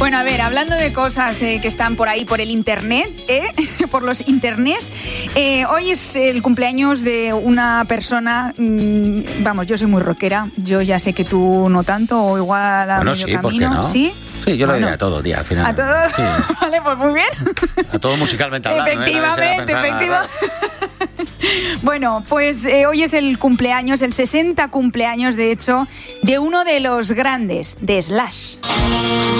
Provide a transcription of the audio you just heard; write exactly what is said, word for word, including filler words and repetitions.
Bueno, a ver, hablando de cosas eh, que están por ahí, por el internet, ¿eh? por los internets, eh, hoy es el cumpleaños de una persona, mmm, vamos, yo soy muy rockera, yo ya sé que tú no tanto, o igual a bueno, medio sí, camino. ¿por qué no? ¿Sí? Sí, yo lo bueno, diría a todo, tía, al final. ¿A todo? Sí. Vale, pues muy bien. A todo musicalmente hablando. Efectivamente, ¿eh? efectivamente. Bueno, pues eh, hoy es el cumpleaños, el sesenta cumpleaños, de hecho, de uno de los grandes, de Slash.